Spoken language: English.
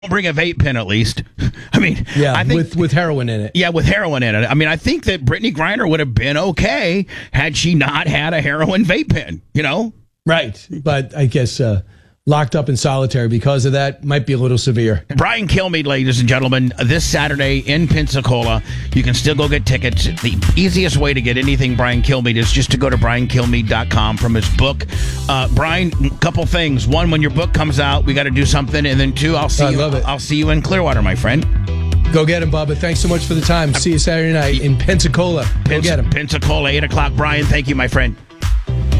bring a vape pen at least. I mean, Yeah, I think, with heroin in it. yeah, with heroin in it. I mean, I think that Brittany Griner would have been okay had she not had a heroin vape pen, you know? Right. But I guess locked up in solitary because of that might be a little severe. Brian Kilmeade, ladies and gentlemen, this Saturday in Pensacola. You can still go get tickets. The easiest way to get anything Brian Kilmeade is just to go to briankilmeade.com from his book. Brian, a couple things. One, when your book comes out, we got to do something. And then two, I'll see you in Clearwater, my friend. Go get him, Bubba. Thanks so much for the time. See you Saturday night in Pensacola. Go get him. Pensacola, 8 o'clock. Brian, thank you, my friend.